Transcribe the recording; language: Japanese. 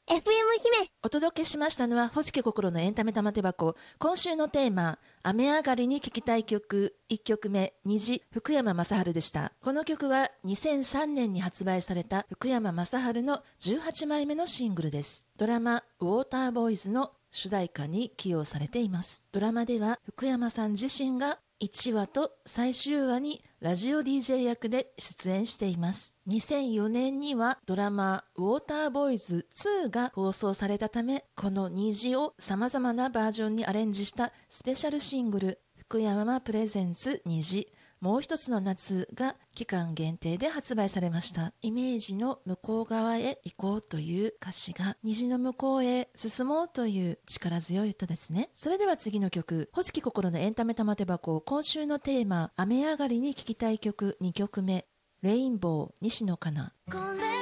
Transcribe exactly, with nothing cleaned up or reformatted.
エフエム 姫。 お届けしましたのは、ほつけ心のエンタメ玉手箱。今週のテーマ、雨上がりに聴きたい曲、いっきょくめ、虹、福山雅治でした。この曲はにせんさんねんに発売された福山雅治のじゅうはちまいめのシングルです。ドラマ、ウォーターボーイズの主題歌に起用されています。ドラマでは福山さん自身がいちわと最終話にラジオ ディージェー 役で出演しています。にせんよねんにはドラマウォーターボーイズツーが放送されたため、この虹を様々なバージョンにアレンジしたスペシャルシングル、福山プレゼンツ虹、もう一つの夏が期間限定で発売されました。イメージの向こう側へ行こうという歌詞が、虹の向こうへ進もうという力強い歌ですね。それでは次の曲、星木心のエンタメ玉手箱、今週のテーマ、雨上がりに聴きたい曲にきょくめ、レインボー西野カナ。